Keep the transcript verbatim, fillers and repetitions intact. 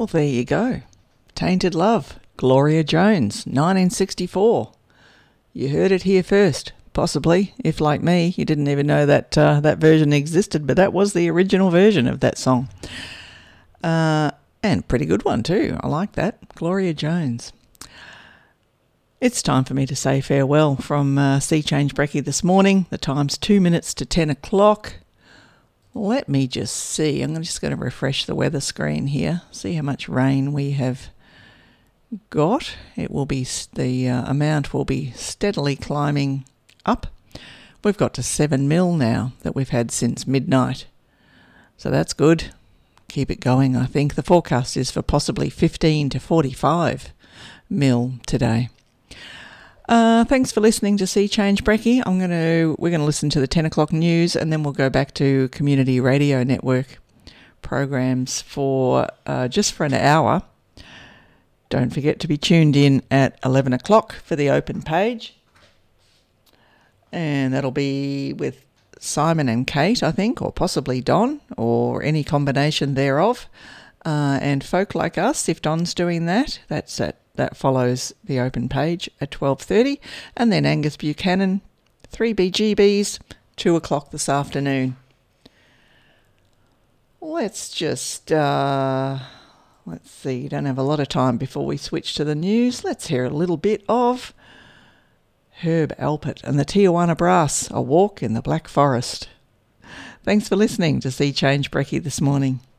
Well, there you go. Tainted Love, Gloria Jones, nineteen sixty-four. You heard it here first, possibly, if like me, you didn't even know that uh, that version existed, but that was the original version of that song. Uh, and pretty good one too. I like that. Gloria Jones. It's time for me to say farewell from uh, Sea Change Brekkie this morning. The time's two minutes to ten o'clock. Let me just see. I'm just going to refresh the weather screen here. See how much rain we have got. It will be, the uh, amount will be steadily climbing up. We've got to seven mil now that we've had since midnight. So that's good. Keep it going, I think. The forecast is for possibly fifteen to forty-five mil today. Uh, thanks for listening to Sea Change Brekkie. I'm going to we're going to listen to the ten o'clock news, and then we'll go back to Community Radio Network programs for uh, just for an hour. Don't forget to be tuned in at eleven o'clock for the open page, and that'll be with Simon and Kate, I think, or possibly Don, or any combination thereof. Uh, and folk like us, if Don's doing that, that's at that follows the open page at twelve thirty, and then Angus Buchanan, three B G Bs, two o'clock this afternoon. Let's just, uh, let's see, don't have a lot of time before we switch to the news. Let's hear a little bit of Herb Alpert and the Tijuana Brass, A Walk in the Black Forest. Thanks for listening to Sea Change Brekkie this morning.